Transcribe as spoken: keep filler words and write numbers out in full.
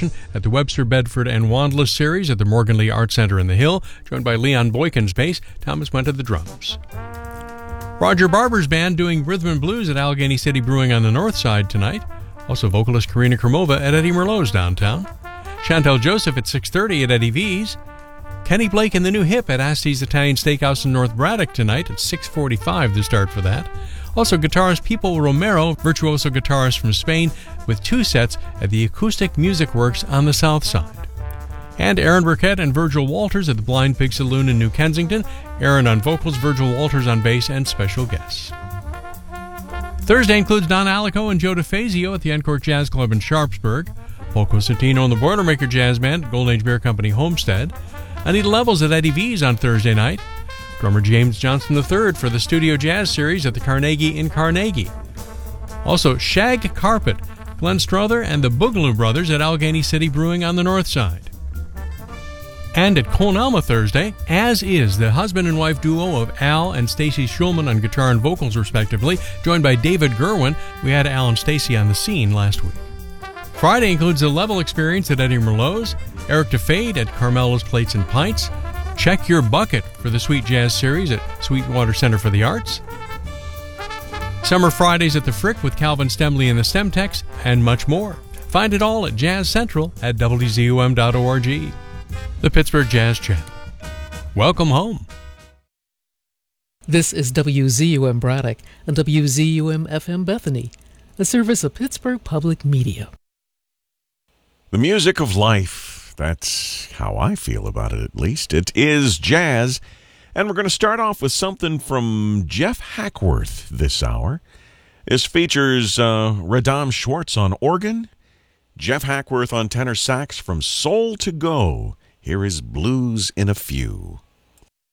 session at the Webster, Bedford, and Wandsworth Series at the Morgan Lee Art Center in the Hill, joined by Leon Boykins bass. Thomas went to the drums. Roger Barber's band doing rhythm and blues at Allegheny City Brewing on the north side tonight. Also vocalist Karina Kromova at Eddie Merlot's downtown. Chantel Joseph at six thirty at Eddie V's. Kenny Blake and the New Hip at Asti's Italian Steakhouse in North Braddock tonight at six forty-five to start for that. Also guitarist Pipo Romero, virtuoso guitarist from Spain, with two sets at the Acoustic Music Works on the south side. And Aaron Burkett and Virgil Walters at the Blind Pig Saloon in New Kensington. Aaron on vocals, Virgil Walters on bass, and special guests. Thursday includes Don Alico and Joe DeFazio at the Encore Jazz Club in Sharpsburg. Paul Cosentino and the Boilermaker Jazz Band at Golden Age Beer Company Homestead. Anita Levels at Eddie V's on Thursday night. Drummer James Johnson the third for the Studio Jazz Series at the Carnegie in Carnegie. Also, Shag Carpet, Glenn Strother and the Boogaloo Brothers at Allegheny City Brewing on the north side. And at Colne Alma Thursday, As Is, the husband and wife duo of Al and Stacy Schulman on guitar and vocals respectively, joined by David Gerwin. We had Al and Stacy on the scene last week. Friday includes the Level Experience at Eddie Merlot's, Eric DeFade at Carmela's Plates and Pints, Check Your Bucket for the Sweet Jazz Series at Sweetwater Center for the Arts, Summer Fridays at the Frick with Calvin Stemley and the Stemtex, and much more. Find it all at Jazz Central at W Z U M dot org. The Pittsburgh Jazz Channel. Welcome home. This is W Z U M Braddock and W Z U M F M Bethany, a service of Pittsburgh Public Media. The music of life, that's how I feel about it at least. It is jazz, and we're going to start off with something from Jeff Hackworth this hour. This features uh, Radam Schwartz on organ, Jeff Hackworth on tenor sax from Soul to Go. Here is Blues in a Few.